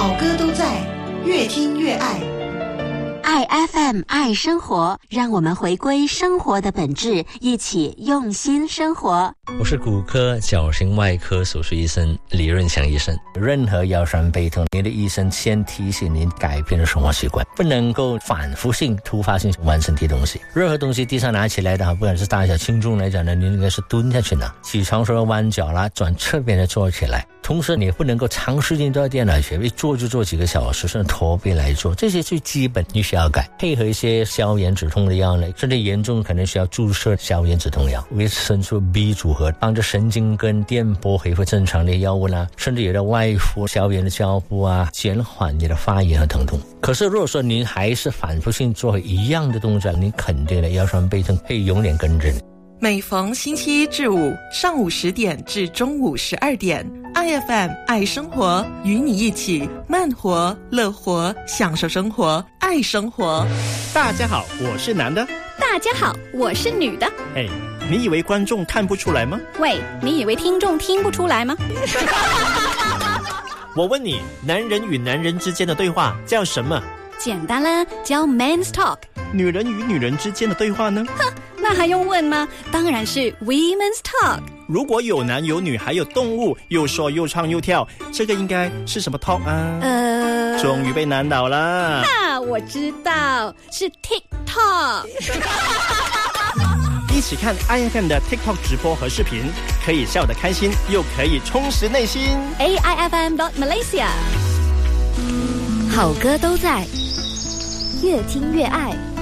好歌都在，越听越爱。 爱 FM 爱生活，让我们回归生活的本质，一起用心生活。 我是骨科矫形外科手术医生李润祥医生。 任何腰酸背痛，你的医生先提醒您改变生活习惯，不能够反复性突发性玩身体东西。任何东西地上拿起来的话，不管是大小轻重来讲呢，你应该是蹲下去拿。起床时候弯脚啦，转侧边的坐起来。同时你不能够长时间坐在电脑前，一坐就坐几个小时，甚至驼背来做，这些最基本你需要改。配合一些消炎止痛的药呢，甚至严重可能需要注射消炎止痛药，维生素 B 组合，帮助神经跟电波恢复正常的药物啦，甚至有的外敷消炎的胶布啊，减缓你的发炎和疼痛。可是如果说您还是反复性做一样的动作，您肯定的腰酸背痛会永远跟着你。 每逢星期一至五上午10点至中午12点，IFM 爱生活，与你一起慢活、乐活，享受生活，爱生活。 大家好，我是男的。 大家好，我是女的。 哎，你以为观众看不出来吗？ 喂，你以为听众听不出来吗？ 我问你，男人与男人之间的对话叫什么？ 简单啦，叫 Men's Talk。 女人与女人之间的对话呢？ 哼，那还用问吗？当然是 Women's Talk。 如果有男有女还有动物，又说又唱又跳，这个应该是什么 talk 啊？终于被难倒了。 那我知道，是 TikTok。 一起看 IFM 的 TikTok 直播和视频，可以笑得开心，又可以充实内心。 AIFM.Malaysia。 好歌都在， 越听越爱。